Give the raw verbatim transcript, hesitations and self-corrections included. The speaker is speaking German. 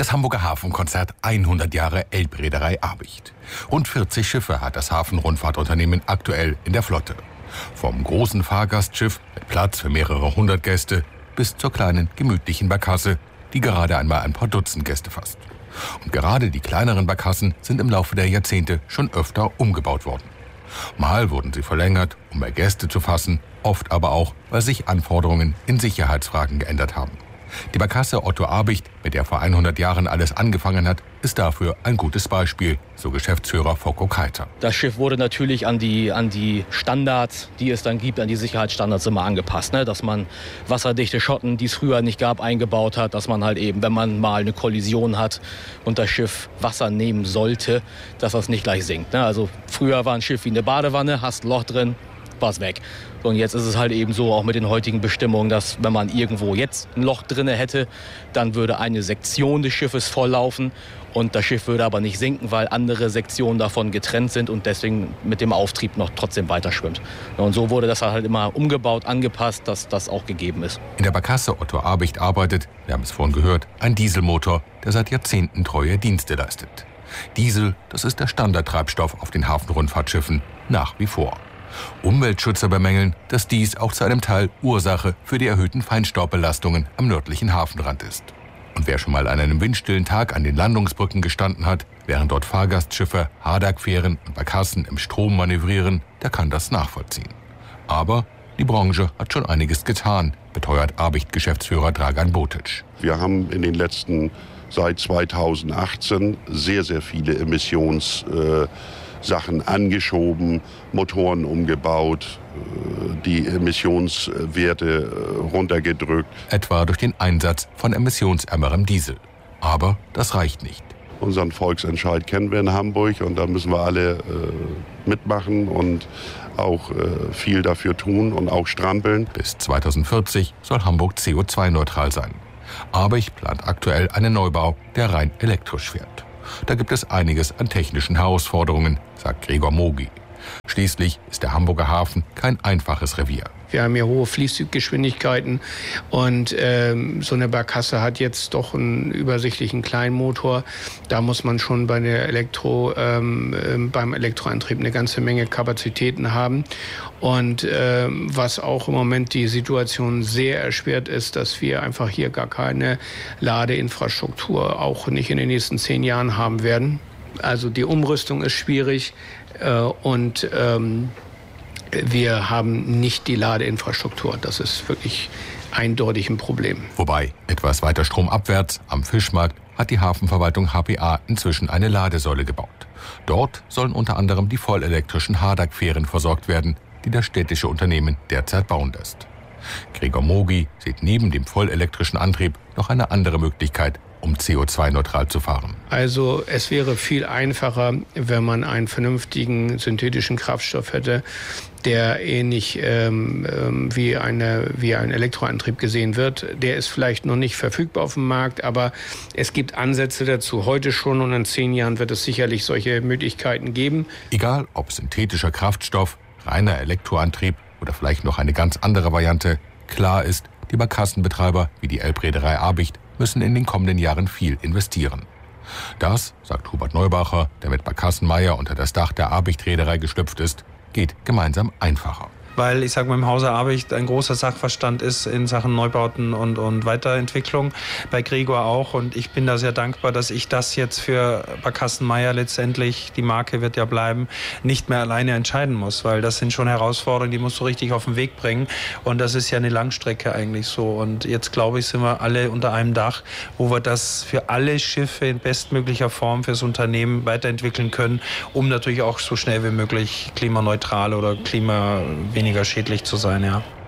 Das Hamburger Hafenkonzert hundert Jahre Elbreederei Abicht. Rund vierzig Schiffe hat das Hafenrundfahrtunternehmen aktuell in der Flotte. Vom großen Fahrgastschiff mit Platz für mehrere hundert Gäste bis zur kleinen, gemütlichen Barkasse, die gerade einmal ein paar Dutzend Gäste fasst. Und gerade die kleineren Barkassen sind im Laufe der Jahrzehnte schon öfter umgebaut worden. Mal wurden sie verlängert, um mehr Gäste zu fassen, oft aber auch, weil sich Anforderungen in Sicherheitsfragen geändert haben. Die Barkasse Otto Abicht, mit der vor hundert Jahren alles angefangen hat, ist dafür ein gutes Beispiel, so Geschäftsführer Focko Keiter. Das Schiff wurde natürlich an die, an die Standards, die es dann gibt, an die Sicherheitsstandards immer angepasst. Ne? Dass man wasserdichte Schotten, die es früher nicht gab, eingebaut hat. Dass man halt eben, wenn man mal eine Kollision hat und das Schiff Wasser nehmen sollte, dass das nicht gleich sinkt. Ne? Also früher war ein Schiff wie eine Badewanne, hast ein Loch drin, war's weg. Und jetzt ist es halt eben so, auch mit den heutigen Bestimmungen, dass wenn man irgendwo jetzt ein Loch drinne hätte, dann würde eine Sektion des Schiffes volllaufen und das Schiff würde aber nicht sinken, weil andere Sektionen davon getrennt sind und deswegen mit dem Auftrieb noch trotzdem weiter schwimmt. Und so wurde das halt immer umgebaut, angepasst, dass das auch gegeben ist. In der Barkasse Otto Abicht arbeitet, wir haben es vorhin gehört, ein Dieselmotor, der seit Jahrzehnten treue Dienste leistet. Diesel, das ist der Standardtreibstoff auf den Hafenrundfahrtschiffen, nach wie vor. Umweltschützer bemängeln, dass dies auch zu einem Teil Ursache für die erhöhten Feinstaubbelastungen am nördlichen Hafenrand ist. Und wer schon mal an einem windstillen Tag an den Landungsbrücken gestanden hat, während dort Fahrgastschiffe, Hardagfähren und Barkassen im Strom manövrieren, der kann das nachvollziehen. Aber die Branche hat schon einiges getan, beteuert Abicht-Geschäftsführer Dragan Botic. Wir haben in den letzten, seit zweitausendachtzehn, sehr, sehr viele Emissions äh, Sachen angeschoben, Motoren umgebaut, die Emissionswerte runtergedrückt. Etwa durch den Einsatz von emissionsärmerem Diesel. Aber das reicht nicht. Unseren Volksentscheid kennen wir in Hamburg und da müssen wir alle äh, mitmachen und auch äh, viel dafür tun und auch strampeln. Bis zweitausendvierzig soll Hamburg C O zwei neutral sein. Abicht plant aktuell einen Neubau, der rein elektrisch fährt. Da gibt es einiges an technischen Herausforderungen, sagt Gregor Mogi. Schließlich ist der Hamburger Hafen kein einfaches Revier. Wir haben hier hohe Fließgeschwindigkeiten und ähm, so eine Barkasse hat jetzt doch einen übersichtlichen Kleinmotor. Da muss man schon bei der Elektro, ähm, beim Elektroantrieb eine ganze Menge Kapazitäten haben. Und ähm, was auch im Moment die Situation sehr erschwert ist, dass wir einfach hier gar keine Ladeinfrastruktur auch nicht in den nächsten zehn Jahren haben werden. Also die Umrüstung ist schwierig äh, und ähm, wir haben nicht die Ladeinfrastruktur. Das ist wirklich eindeutig ein Problem. Wobei, etwas weiter stromabwärts, am Fischmarkt, hat die Hafenverwaltung H P A inzwischen eine Ladesäule gebaut. Dort sollen unter anderem die vollelektrischen Hardagfähren versorgt werden, die das städtische Unternehmen derzeit bauen lässt. Gregor Mogi sieht neben dem vollelektrischen Antrieb noch eine andere Möglichkeit, um C O zwei neutral zu fahren. Also es wäre viel einfacher, wenn man einen vernünftigen synthetischen Kraftstoff hätte, der ähnlich ähm, wie, eine, wie ein Elektroantrieb gesehen wird. Der ist vielleicht noch nicht verfügbar auf dem Markt, aber es gibt Ansätze dazu heute schon und in zehn Jahren wird es sicherlich solche Möglichkeiten geben. Egal ob synthetischer Kraftstoff, reiner Elektroantrieb oder vielleicht noch eine ganz andere Variante, klar ist, die Barkassenbetreiber wie die Elbreederei Abicht müssen in den kommenden Jahren viel investieren. Das, sagt Hubert Neubacher, der mit Barkassen Meyer unter das Dach der Abicht-Reederei geschlüpft ist, geht gemeinsam einfacher. Weil, ich sage mal, im Hause Abicht ein großer Sachverstand ist in Sachen Neubauten und, und Weiterentwicklung. Bei Gregor auch. Und ich bin da sehr dankbar, dass ich das jetzt für Barkassen Meyer letztendlich, die Marke wird ja bleiben, nicht mehr alleine entscheiden muss. Weil das sind schon Herausforderungen, die musst du richtig auf den Weg bringen. Und das ist ja eine Langstrecke eigentlich so. Und jetzt, glaube ich, sind wir alle unter einem Dach, wo wir das für alle Schiffe in bestmöglicher Form fürs Unternehmen weiterentwickeln können, um natürlich auch so schnell wie möglich klimaneutral oder klima weniger schädlich zu sein, ja.